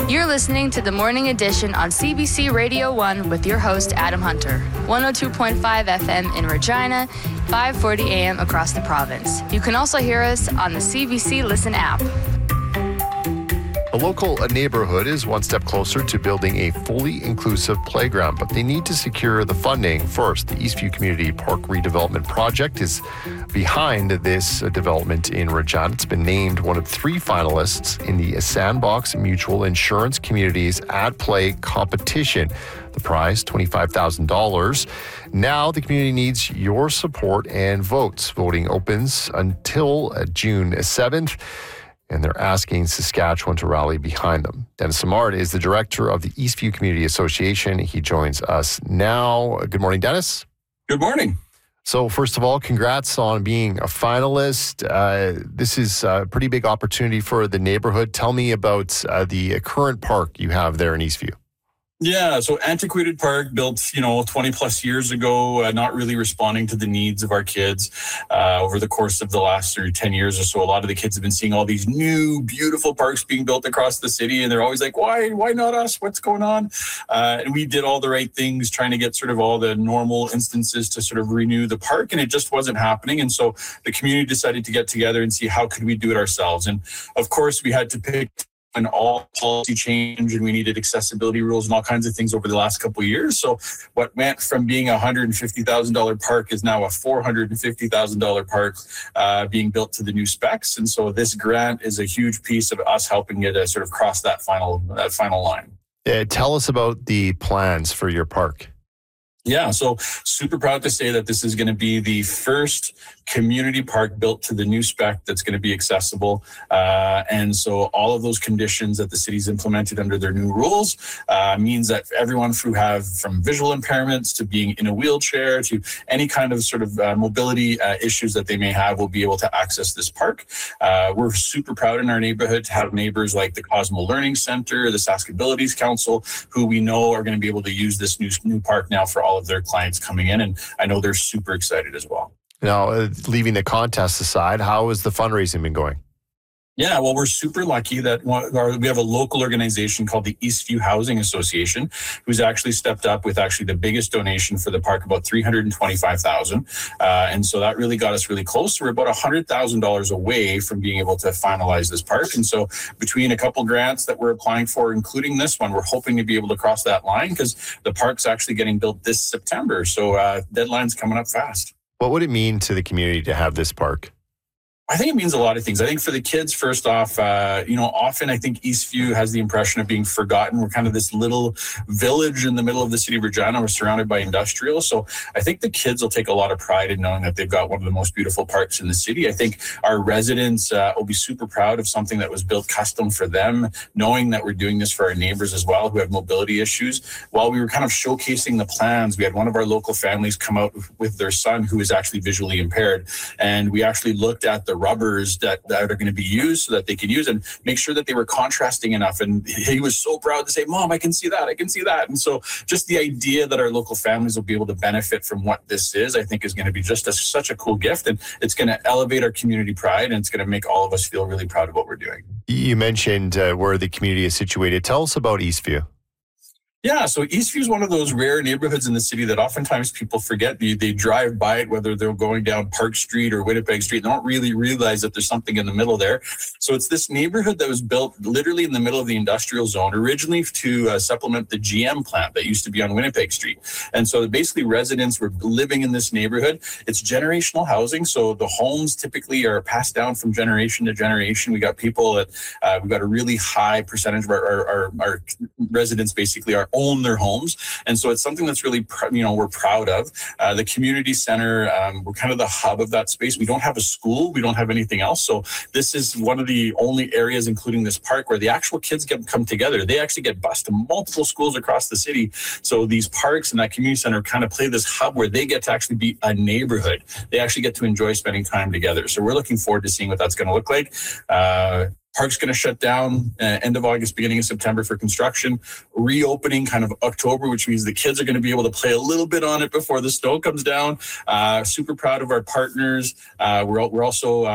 You're listening to the morning edition on CBC Radio 1 with your host, Adam Hunter. 102.5 FM in Regina, 5:40 a.m. across the province. You can also hear us on the CBC Listen app. A local neighborhood is one step closer to building a fully inclusive playground, but they need to secure the funding first. The Eastview Community Park Redevelopment Project is behind this development in Regina. It's been named one of 3 finalists in the Sandbox Mutual Insurance Communities Ad Play competition. The prize, $25,000. Now the community needs your support and votes. Voting opens until June 7th. And they're asking Saskatchewan to rally behind them. Dennis Simard is the director of the Eastview Community Association. He joins us now. Good morning, Dennis. Good morning. So first of all, congrats on being a finalist. This is a pretty big opportunity for the neighborhood. Tell me about the current park you have there in Eastview. Yeah, so antiquated park built, 20 plus years ago, not really responding to the needs of our kids over the course of the last 10 years or so. A lot of the kids have been seeing all these new, beautiful parks being built across the city, and they're always like, why not us? What's going on? And we did all the right things, trying to get sort of all the normal instances to sort of renew the park, and it just wasn't happening. And so the community decided to get together and see how could we do it ourselves. And of course, we had to pick an all policy change, and we needed accessibility rules and all kinds of things over the last couple of years. So what went from being a $150,000 park is now a $450,000 park being built to the new specs. And so this grant is a huge piece of us helping it sort of cross that final line. Tell us about the plans for your park. Yeah, so super proud to say that this is going to be the first community park built to the new spec that's going to be accessible. And so all of those conditions that the city's implemented under their new rules means that everyone who have from visual impairments to being in a wheelchair to any kind of sort of mobility issues that they may have will be able to access this park. We're super proud in our neighborhood to have neighbors like the Cosmo Learning Center, the Sask Abilities Council, who we know are going to be able to use this new park now for all of their clients coming in, and I know they're super excited as well. Now, leaving the contest aside, how has the fundraising been going? Yeah, well, we're super lucky that we have a local organization called the Eastview Housing Association, who's actually stepped up with actually the biggest donation for the park, about $325,000. And so that really got us really close. We're about $100,000 away from being able to finalize this park. And so between a couple grants that we're applying for, including this one, we're hoping to be able to cross that line because the park's actually getting built this September. So deadline's coming up fast. What would it mean to the community to have this park? I think it means a lot of things. I think for the kids, first off, often I think Eastview has the impression of being forgotten. We're kind of this little village in the middle of the city of Regina. We're surrounded by industrial. So I think the kids will take a lot of pride in knowing that they've got one of the most beautiful parks in the city. I think our residents will be super proud of something that was built custom for them, knowing that we're doing this for our neighbors as well who have mobility issues. While we were kind of showcasing the plans, we had one of our local families come out with their son who is actually visually impaired. And we actually looked at the rubbers that are going to be used so that they can use and make sure that they were contrasting enough. And he was so proud to say, Mom, I can see that. I can see that. And so just the idea that our local families will be able to benefit from what this is, I think is going to be just such a cool gift. And it's going to elevate our community pride, and it's going to make all of us feel really proud of what we're doing. You mentioned where the community is situated. Tell us about Eastview. Yeah, so Eastview is one of those rare neighborhoods in the city that oftentimes people forget. They drive by it, whether they're going down Park Street or Winnipeg Street. They don't really realize that there's something in the middle there. So it's this neighborhood that was built literally in the middle of the industrial zone, originally to supplement the GM plant that used to be on Winnipeg Street. And so basically residents were living in this neighborhood. It's generational housing. So the homes typically are passed down from generation to generation. We got people that, we've got a really high percentage of our residents basically own their homes. And so it's something that's really, we're proud of. The community center, we're kind of the hub of that space. We don't have a school. We don't have anything else. So this is one of the only areas, including this park, where the actual kids come together. They actually get bused to multiple schools across the city. So these parks and that community center kind of play this hub where they get to actually be a neighborhood. They actually get to enjoy spending time together. So we're looking forward to seeing what that's going to look like. Park's going to shut down end of August, beginning of September for construction, reopening kind of October, which means the kids are going to be able to play a little bit on it before the snow comes down. Super proud of our partners. We're also